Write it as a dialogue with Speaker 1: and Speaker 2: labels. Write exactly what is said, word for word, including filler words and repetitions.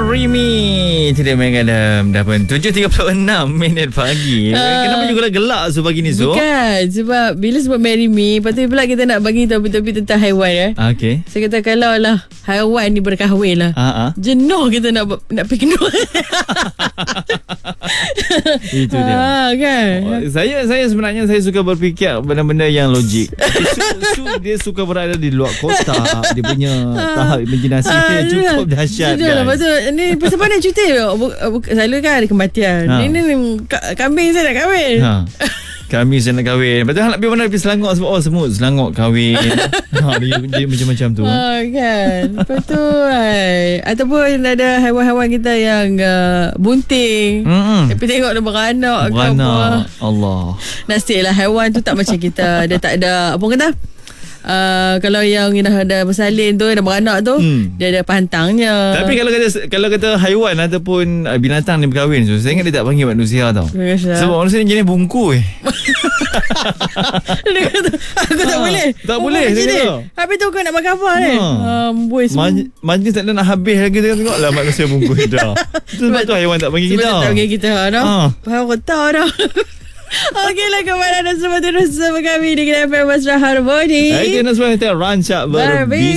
Speaker 1: Marry Me. Itu dia main dalam dah pun tujuh tiga puluh enam minit pagi. uh, Kenapa juga gelak so pagi ni so?
Speaker 2: Bukan, sebab bila sebut Marry Me, lepas tu pula kita nak bagi topik-topik tentang haiwan eh.
Speaker 1: Okay.
Speaker 2: Saya kata kalau lah haiwan ni berkahwin lah,
Speaker 1: uh-huh.
Speaker 2: jenuh kita nak nak pergi kenal.
Speaker 1: Itu dia.
Speaker 2: Ha, kan?
Speaker 1: Oh, saya saya sebenarnya saya suka berfikir benda-benda yang logik. Su, su, dia suka berada di luar kota. Dia punya tahap imajinasi dia cukup dahsyat.
Speaker 2: Sudah lah. Lepas tu ni pasal mana cuti? Selalu kan ada kematian.
Speaker 1: Ha.
Speaker 2: Ni ni kambing saya nak kahwin.
Speaker 1: Ha. Kami saya nak kahwin. Lepas tu nak pergi mana? Pergi Selangor sebab oh semut Selangor kahwin. Ha, dia, dia macam-macam tu.
Speaker 2: Ha, kan. Lepas tu hai. Ataupun ada haiwan-haiwan kita yang uh, bunting.
Speaker 1: Mm-mm.
Speaker 2: Tapi tengok dia beranak ke
Speaker 1: Beranak.
Speaker 2: apa.
Speaker 1: Allah.
Speaker 2: Nasib lah haiwan tu tak macam kita. Dia tak ada apa kata? Uh, kalau yang dah ada bersalin tu, dah beranak tu, hmm. dia ada pantangnya.
Speaker 1: Tapi kalau kata kalau kata haiwan ataupun binatang ni berkahwin tu, saya ingat dia tak panggil manusia tau.
Speaker 2: Biasa.
Speaker 1: Sebab manusia ni jenis bungku eh.
Speaker 2: Dia kata, aku tak
Speaker 1: ha,
Speaker 2: boleh.
Speaker 1: Tak boleh dia kata.
Speaker 2: Habis tu kau nak makan apa ni?
Speaker 1: Ha.
Speaker 2: Amboi um,
Speaker 1: Maj- Majlis tak ada nak habis lagi. Tengoklah manusia bungkus dah. Sebab tu haiwan tak panggil kita.
Speaker 2: Sebab tak panggil kita dah.
Speaker 1: Ha.
Speaker 2: Faham kau tahu dah. Okeylah, kepada anda semua terus bersama kami di Kina F M Masra Harmoni.
Speaker 1: Hai, kena semua kita rancak berbisnes.